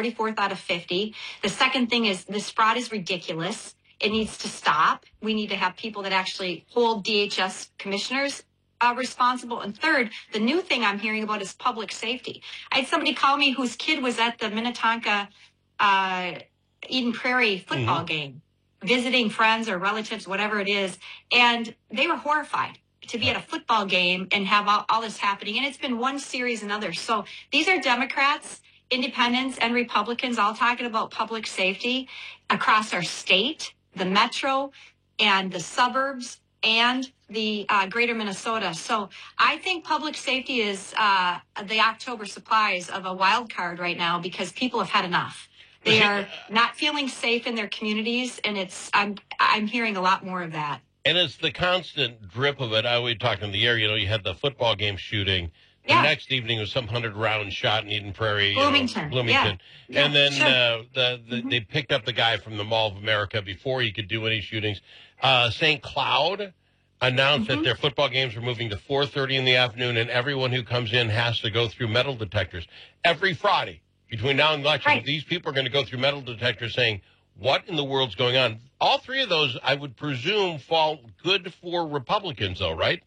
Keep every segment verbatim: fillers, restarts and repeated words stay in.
forty-fourth out of fifty. The second thing is this fraud is ridiculous. It needs to stop. We need to have people that actually hold D H S commissioners uh, responsible. And third, the new thing I'm hearing about is public safety. I had somebody call me whose kid was at the Minnetonka uh, Eden Prairie football mm-hmm. game, visiting friends or relatives, whatever it is, and they were horrified to be at a football game and have all, all this happening. And it's been one series and others. So these are Democrats, independents, and Republicans all talking about public safety across our state, the metro, and the suburbs, and the uh, greater Minnesota. So I think public safety is uh, the October supplies of a wild card right now because people have had enough. They are not feeling safe in their communities, and it's I'm I'm hearing a lot more of that. And it's the constant drip of it. I we talked in the air, you know, you had the football game shooting. The yeah. next evening was some hundred-round shot in Eden Prairie. Bloomington. You know, Bloomington. Yeah. And then sure. uh, the, the, mm-hmm. they picked up the guy from the Mall of America before he could do any shootings. Uh, Saint Cloud announced mm-hmm. that their football games are moving to four thirty in the afternoon, and everyone who comes in has to go through metal detectors every Friday between now and election. Right. These people are going to go through metal detectors saying, what in the world's going on? All three of those, I would presume, fall good for Republicans, though, right?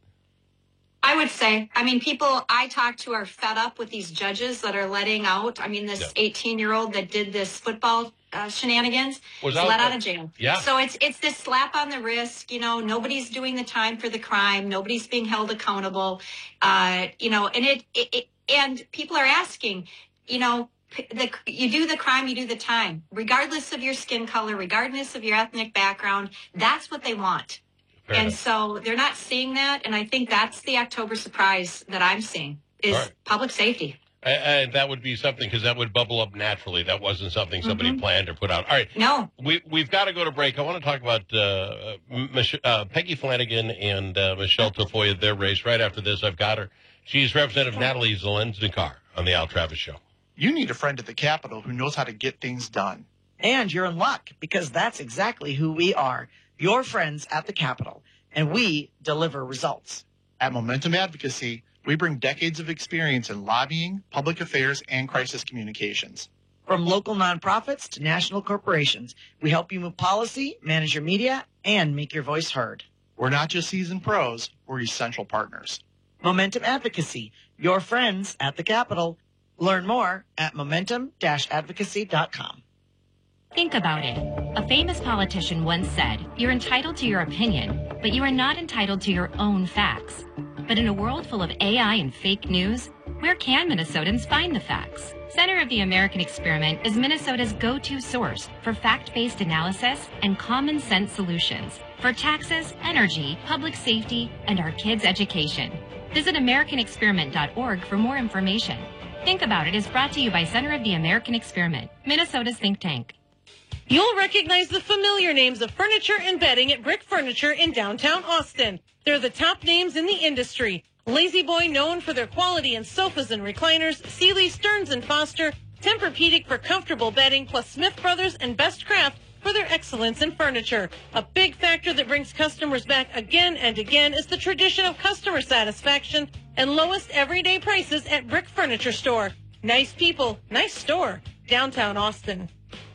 I would say. I mean, people I talk to are fed up with these judges that are letting out. I mean, this eighteen-year-old that did this football uh, shenanigans was let out of jail. Yeah. So it's it's this slap on the wrist. You know, nobody's doing the time for the crime. Nobody's being held accountable. Uh, you know, and it, it, it and people are asking, you know, the, you do the crime, you do the time, regardless of your skin color, regardless of your ethnic background. That's what they want. Fair and enough. So they're not seeing that, and I think that's the October surprise that I'm seeing is right. public safety. And that would be something, because that would bubble up naturally. That wasn't something somebody mm-hmm. planned or put out. All right. No. We, we've got to go to break. I want to talk about uh, Mich- uh, Peggy Flanagan and uh, Michelle Tafoya, their race. Right after this, I've got her. She's Representative Natalie Zelensnikar on the Al Travis Show. You need a friend at the Capitol who knows how to get things done. And you're in luck, because that's exactly who we are. Your friends at the Capitol, and we deliver results. At Momentum Advocacy, we bring decades of experience in lobbying, public affairs, and crisis communications. From local nonprofits to national corporations, we help you move policy, manage your media, and make your voice heard. We're not just seasoned pros, we're essential partners. Momentum Advocacy, your friends at the Capitol. Learn more at momentum dash advocacy dot com. Think about it. A famous politician once said, "You're entitled to your opinion, but you are not entitled to your own facts." But in a world full of A I and fake news, where can Minnesotans find the facts? Center of the American Experiment is Minnesota's go-to source for fact-based analysis and common sense solutions for taxes, energy, public safety, and our kids' education. Visit american experiment dot org for more information. Think About It is brought to you by Center of the American Experiment, Minnesota's think tank. You'll recognize the familiar names of furniture and bedding at Brick Furniture in downtown Austin. They're the top names in the industry. Lazy Boy, known for their quality in sofas and recliners, Sealy, Stearns and Foster, Tempur-Pedic for comfortable bedding, plus Smith Brothers and Best Craft for their excellence in furniture. A big factor that brings customers back again and again is the tradition of customer satisfaction and lowest everyday prices at Brick Furniture Store. Nice people, nice store, downtown Austin.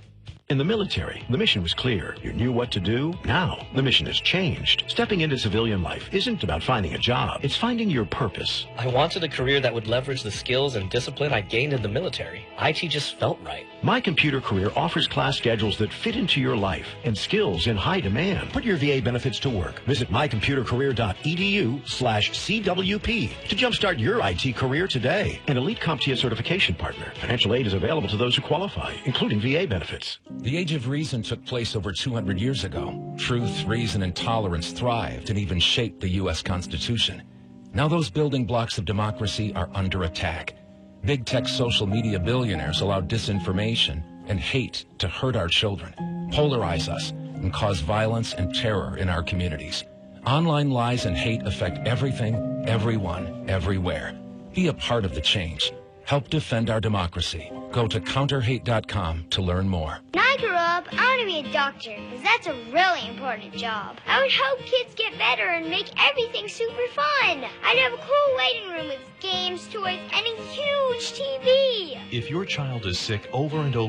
In the military, the mission was clear. You knew what to do. Now, the mission has changed. Stepping into civilian life isn't about finding a job. It's finding your purpose. I wanted a career that would leverage the skills and discipline I gained in the military. I T just felt right. My Computer Career offers class schedules that fit into your life and skills in high demand. Put your V A benefits to work. Visit my computer career dot e d u slash C W P to jumpstart your I T career today. An elite CompTIA certification partner. Financial aid is available to those who qualify, including V A benefits. The Age of Reason took place over two hundred years ago. Truth, reason, and tolerance thrived and even shaped the U S Constitution. Now those building blocks of democracy are under attack. Big tech social media billionaires allow disinformation and hate to hurt our children, polarize us, and cause violence and terror in our communities. Online lies and hate affect everything, everyone, everywhere. Be a part of the change. Help defend our democracy. Go to counter hate dot com to learn more. When I grow up, I want to be a doctor, because that's a really important job. I would hope kids get better and make everything super fun. I'd have a cool waiting room with games, toys, and a huge T V. If your child is sick over and over,